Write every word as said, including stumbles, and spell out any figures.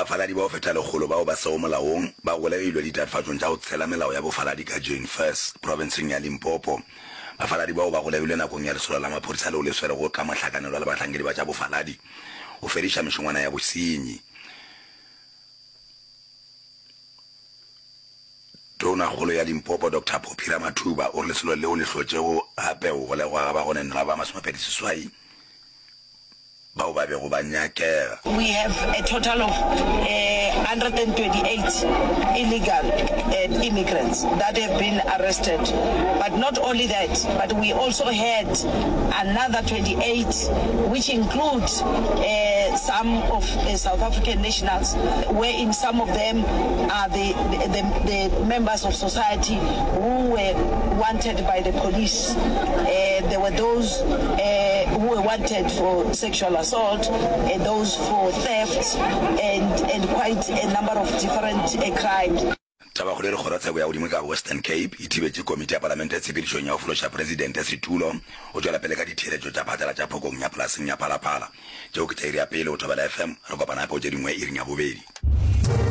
bafaladi ba o feta legolo bao ba seo molaong ba goleilwe ditatofatsong tša go tshela melao ya bofaladi ka Jane First provinceng ya Limpopo. Bafaladi bao ba goleilwe nakong ya lesolo la maphodisa leo le swere go ka mohlakanelo le batlhankedi ba tša bofaladi go fediša mešongwana ya bosenyi. Tona kgolo ya Limpopo Doctor Phophi Ramathuba o re lesolo leo le hlotšego gape go golegwa ba gonenela ba masomepedi seswai. We have a total of uh, one hundred twenty-eight illegal uh, immigrants that have been arrested. But not only that, but we also had another twenty-eight, which includes uh, some of uh, South African nationals, wherein some of them are the, the, the, the members of society who were wanted by the police. Uh, there were those uh, who were wanted for sexual assault, and those for theft, and and quite a number of different uh, crimes. Taba go le go ratsa ya godimo ka Western Cape itibetse komiti ya parlamente ya tshebedišong ya go folosha president ya setulo o tswela pele ka ditheletšo tša phatala tša phokong ya polaseng ya Phalaphala tšeo ke tšairi ya pele o Thobela F M re kopana gape o tše dingwe e ring ya bobedi.